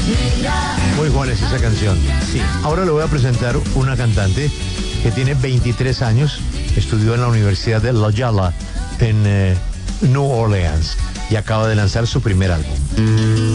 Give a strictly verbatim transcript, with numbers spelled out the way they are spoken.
Muy Juanes esa canción. Sí. Ahora le voy a presentar una cantante que tiene veintitrés años, estudió en la Universidad de Loyola en eh, New Orleans y acaba de lanzar su primer álbum.